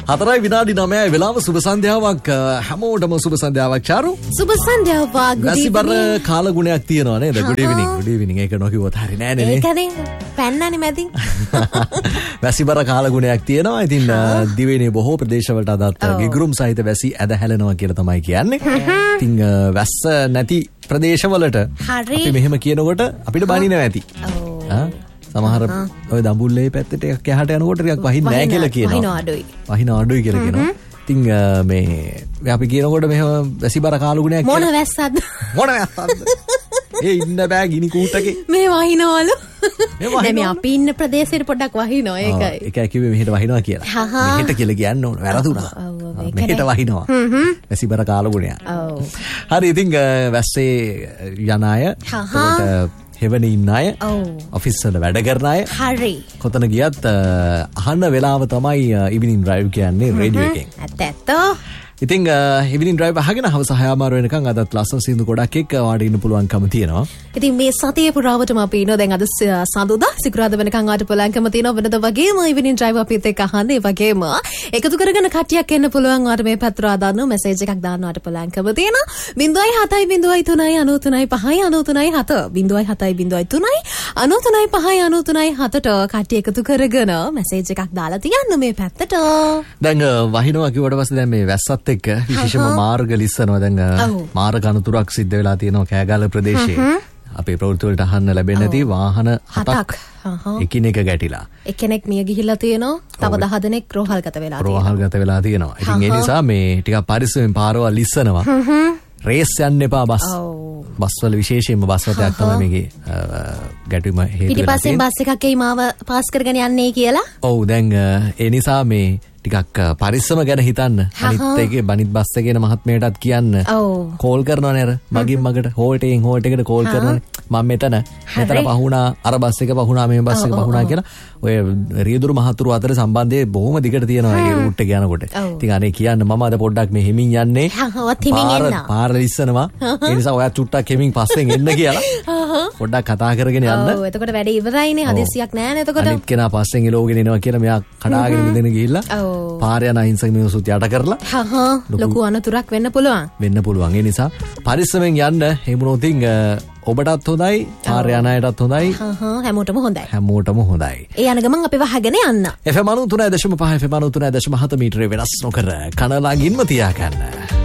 4 විනාඩි 9 වෙලාව සුබ සන්ධ්‍යාවක් හැමෝටම සුබ සන්ධ්‍යාවක් චාරු සුබ සන්ධ්‍යාවක් වැසිබර කාල ගුණයක් තියෙනවා නේද good evening ඒක නොකියුවත් හරි නෑ නේ ඒකනේ පැන්නනේ මැදින් වැසිබර කාල ගුණයක් තියෙනවා ඉතින් දිවයිනේ බොහෝ ප්‍රදේශවලට අදත් ගිගුරුම් සහිත වැසි ඇද හැලෙනවා කියලා තමයි කියන්නේ ඉතින් වැස්ස නැති ප්‍රදේශවලට අපි මෙහෙම කියනකොට අපිට බනිනවා ඇති සමහර ඔය දඹුල්ලේ පැත්තට එකක් යහට යනකොට ටිකක් වහින්නේ නැහැ කියලා කියනවා. වහින අඩුයි කියලා කියනවා. ඉතින් මේ අපි කියනකොට මෙහෙම වැසිබර කාලුගුණයක් මොන වැස්සක්ද? මොන වැස්සක්ද? ඒ ඉන්න බෑ ගිනි කූටකේ. මේ වහිනවලු. මේ අපි ඉන්න ප්‍රදේශෙට පොඩ්ඩක් වහිනවා ඒකයි. ඒකයි කිව්වේ මෙහෙට වහිනවා කියලා. මෙහෙට කියලා කියන්න ඕන වැරදුනා. මෙහෙට වහිනවා. වැසිබර කාලුගුණයක්. හරි ඉතින් වැස්සේ යන අය හෙවන ඉන්න අය ඔෆිස් වල වැඩ කරන අය හරි කොතන ගියත් අහන්න වෙලාව තමයි ඉවිනින් ඩ්‍රයිව් කියන්නේ රේඩියෝ එකෙන් ඇත්ත ඉතින් ඉවිනින් ඩ්‍රයිව් අහගෙන හවස 6:00 වෙනකන් අදත් ලස්සන සින්දු ගොඩක් එක්ක වාඩි ඉන්න පුළුවන්කම තියෙනවා ඉතින් මේ සතියේ පුරාවටම අපි ඉනවා දැන් අද සඳුදා සිකුරාදා වෙනකන් වාඩි පුළුවන්කම තියෙනවා වෙනද වගේම ඉවිනින් ඩ්‍රයිව් අපිත් එක්ක අහන්න ඒ වගේම එකතු කරගෙන කට්ටියක් එන්න පුළුවන් වාට මේ පැත්තට ආදාන මෙසේජ් එකක් දාන්න වාට පුළුවන්කම තියෙනවා 0.703.93.5 කට්ටිය එකතු කරගෙන මෙසේජ් එකක් දාලා තියන්න මේ පැත්තට දැන් වහිනවා කිව්වට පස්සේ දැන් මේ වැස්සත් එක්ක විශේෂම මාර්ග ලිස්සනවා දැන් මාර්ග අනතුරක් සිද්ධ වෙලා තියෙනවා කෑගල්ල ප්‍රදේශයේ අපේ ප්‍රවෘත්ති වලට අහන්න ලැබෙන්නේ නැති වාහන 7ක් එකිනෙක ගැටිලා එක්කෙනෙක් මිය ගිහිල්ලා තියෙනවා තව 10 දෙනෙක් රෝහල්ගත වෙලා තියෙනවා ඉතින් ඒ නිසා මේ ටිකක් පරිස්සමෙන් පාරවල් ලිස්සනවා රේස් යන්න එපා බස් වල විශේෂයෙන්ම බස් රථයක් තමයි මේකේ ගැටුම හේතු වෙලා පිටිපස්සෙන් බස් එකක් එයි මාව පාස් කරගෙන යන්නේ කියලා ඔව් දැන් ඒ නිසා මේ ටිකක් පරිස්සම ගැන හිතන්න අනිත් එකේ බනිත් බස් එකේ මහත්මයාටත් කියන්න කෝල් කරනවනේ අර මගින් මගට හෝල්ට් එකට කෝල් කරනවනේ මම මෙතන පහුණා අර බස් එක පහුණා මේ බස් එක පහුණා කියලා ඔය රියදුරු මහතුරු අතර සම්බන්ධය බොහොම දිගට තියෙනවා ඒ රූට් එක යනකොට ඉතින් අනේ කියන්න මම අද පොඩ්ඩක් මේ හිමින් යන්නේ පාර ලිස්සනවා ඒ නිසා ඔයා චුට්ටක් හිමින් පස්සෙන් එන්න කියලා පොඩ්ඩක් කතා කරගෙන යන්න ඔව් එතකොට වැඩේ ඉවරයිනේ හදිස්සියක් නැහැ එතකොට අනිත් කෙනා පස්සෙන් එලෝගෙන එනවා කියලා මෙයා කඩාගෙන ඉඳගෙන ගිහිල්ලා පාර යන අහිංසක මිනිස්සුත් යට කරලා ලොකු අනතුරක් වෙන්න පුළුවන් ඒ නිසා පරිස්සමෙන් යන්න එහෙමුනොත් ඔබටත් හොඳයි පාර යන අයටත් හොඳයි හැමෝටම හොඳයි ඒ යන ගමන් අපි වහගෙන යන්න FM 93.5 FM 93.7 මීටරේ වෙනස් නොකර කන ළඟින්ම තියාගන්න